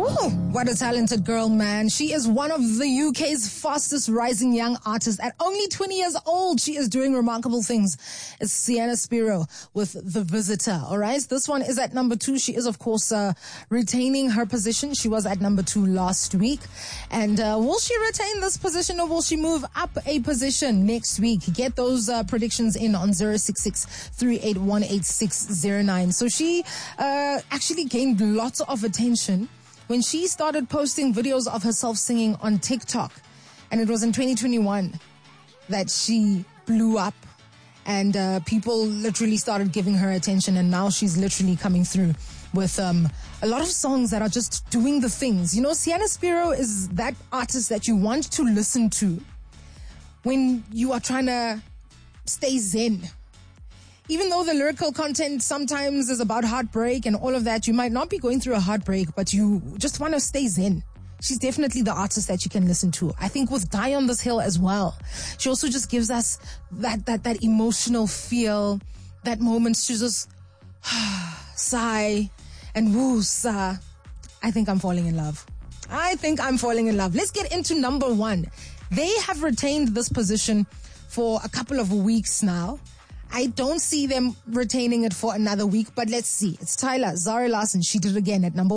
Ooh, what a talented girl, man. She is one of the UK's fastest rising young artists. At only 20 years old, she is doing remarkable things. It's Sienna Spiro with The Visitor, all right? This one is at number 2. She is, of course, retaining her position. She was at number 2 last week. And will she retain this position or will she move up a position next week? Get those predictions in on 066-3818-609. So she actually gained lots of attention when she started posting videos of herself singing on TikTok. And it was in 2021 that she blew up and people literally started giving her attention, and now she's literally coming through with a lot of songs that are just doing the things. You know, Sienna Spiro is that artist that you want to listen to when you are trying to stay zen. Even though the lyrical content sometimes is about heartbreak and all of that, you might not be going through a heartbreak, but you just want to stay zen. She's definitely the artist that you can listen to. I think with Die on This Hill as well, she also just gives us that emotional feel, that moment to just sigh and woo-sa. I think I'm falling in love. Let's get into number 1. They have retained this position for a couple of weeks now. I don't see them retaining it for another week, but let's see. It's Tyla, Zara Larsson. She did it again at number 1.